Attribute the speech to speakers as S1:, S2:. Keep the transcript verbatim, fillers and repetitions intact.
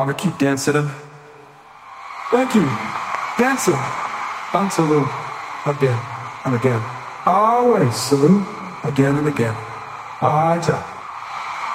S1: Gonna keep dancing. Thank you. Dancing. Bounce a little. Again and again. Always salute. Again and again. Aja.